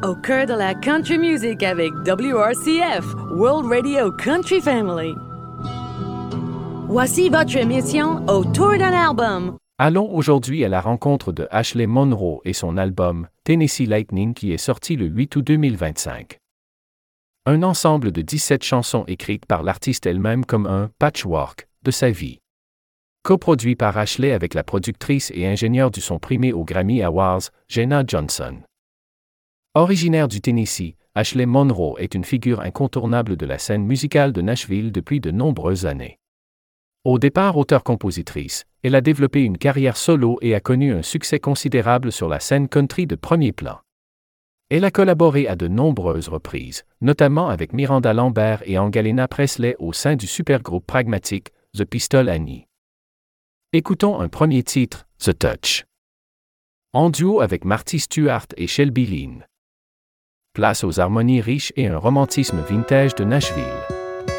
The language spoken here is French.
au cœur de la country music avec WRCF, World Radio Country Family. Voici votre émission Autour d'un album. Allons aujourd'hui à la rencontre de Ashley Monroe et son album Tennessee Lightning qui est sorti le 8 août 2025. Un ensemble de 17 chansons écrites par l'artiste elle-même comme un patchwork de sa vie. Coproduit par Ashley avec la productrice et ingénieure du son primé aux Grammy Awards, Jenna Johnson. Originaire du Tennessee, Ashley Monroe est une figure incontournable de la scène musicale de Nashville depuis de nombreuses années. Au départ auteure-compositrice, elle a développé une carrière solo et a connu un succès considérable sur la scène country de premier plan. Elle a collaboré à de nombreuses reprises, notamment avec Miranda Lambert et Angelina Presley au sein du supergroupe pragmatique The Pistol Annie. Écoutons un premier titre, The Touch. En duo avec Marty Stuart et Shelby Lynne. Place aux harmonies riches et un romantisme vintage de Nashville.